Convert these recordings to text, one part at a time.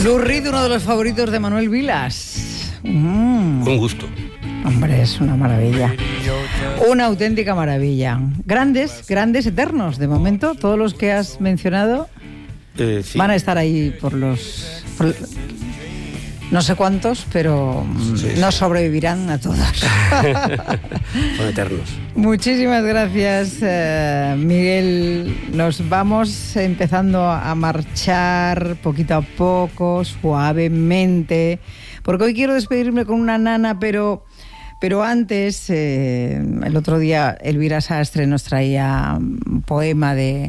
Lou Reed, uno de los favoritos de Manuel Vilas. Con gusto. Hombre, es una maravilla. Una auténtica maravilla. Grandes, eternos. De momento, todos los que has mencionado Sí. van a estar ahí por no sé cuántos, pero no sobrevivirán a todos. Son eternos. Muchísimas gracias, Miguel. Nos vamos empezando a marchar poquito a poco, suavemente, porque hoy quiero despedirme con una nana, pero antes, el otro día Elvira Sastre nos traía un poema de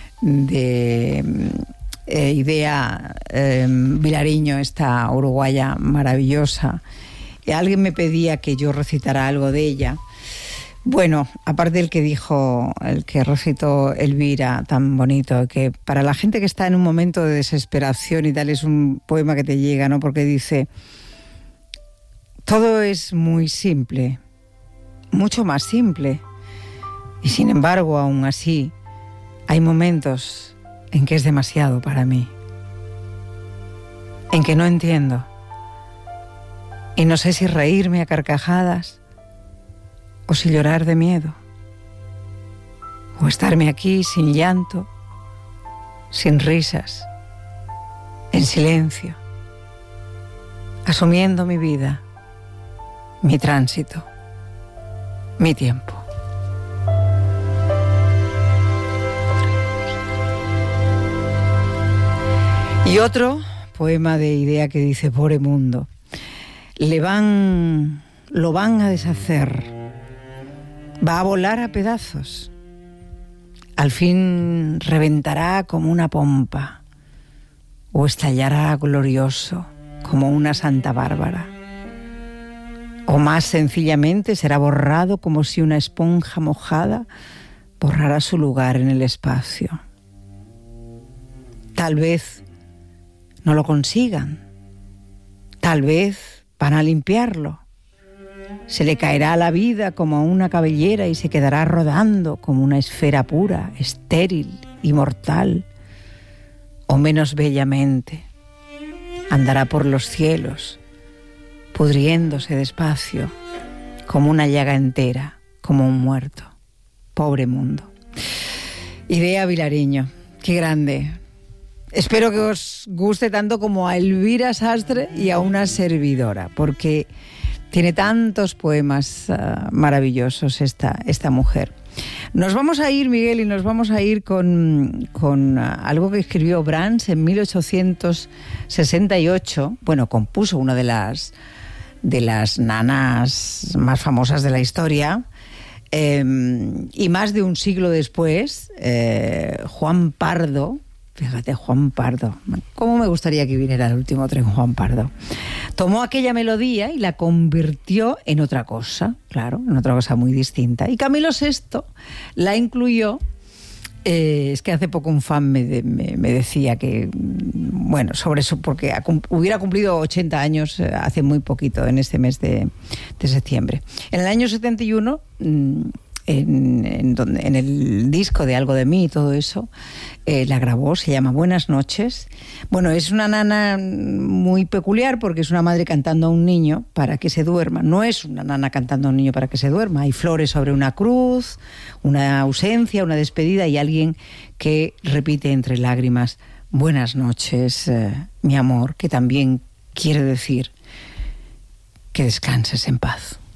Idea Vilariño, esta uruguaya maravillosa, y alguien me pedía que yo recitara algo de ella. Bueno, aparte del que dijo, el que recitó Elvira, tan bonito, que para la gente que está en un momento de desesperación y tal, es un poema que te llega, ¿no? Porque dice: todo es muy simple, mucho más simple, y sin embargo, aún así, hay momentos en que es demasiado para mí, en que no entiendo, y no sé si reírme a carcajadas o si llorar de miedo, o estarme aquí sin llanto, sin risas, en silencio, asumiendo mi vida, mi tránsito, mi tiempo. Y otro poema de Idea que dice: pobre mundo, lo van a deshacer, va a volar a pedazos, al fin reventará como una pompa, o estallará glorioso como una Santa Bárbara, o más sencillamente será borrado como si una esponja mojada borrara su lugar en el espacio. Tal vez no lo consigan, tal vez van a limpiarlo, se le caerá a la vida como a una cabellera y se quedará rodando como una esfera pura, estéril y mortal, o menos bellamente andará por los cielos, pudriéndose despacio como una llaga entera, como un muerto. Pobre mundo. Idea Vilariño, qué grande. Espero que os guste tanto como a Elvira Sastre y a una servidora, porque tiene tantos poemas maravillosos esta mujer. Nos vamos a ir, Miguel, y nos vamos a ir con algo que escribió Brahms en 1868. Bueno, compuso una de las nanas más famosas de la historia. Y más de un siglo después, Juan Pardo. Fíjate, Juan Pardo. ¿Cómo me gustaría que viniera el último tren Juan Pardo? Tomó aquella melodía y la convirtió en otra cosa, claro, en otra cosa muy distinta. Y Camilo VI la incluyó. Es que hace poco un fan me decía que, bueno, sobre eso, porque hubiera cumplido 80 años hace muy poquito, en este mes de septiembre. En el año 71... En el disco de Algo de mí y todo eso, la grabó, se llama Buenas noches. Bueno, es una nana muy peculiar porque es una madre cantando a un niño para que se duerma. No es una nana cantando a un niño para que se duerma. Hay flores sobre una cruz, una ausencia, una despedida y alguien que repite entre lágrimas: buenas noches, mi amor, que también quiere decir que descanses en paz.